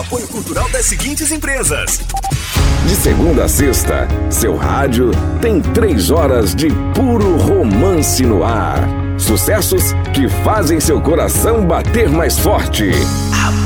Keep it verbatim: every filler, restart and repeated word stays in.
apoio cultural das seguintes empresas. De segunda a sexta, seu rádio tem três horas de puro romance no ar. Sucessos que fazem seu coração bater mais forte.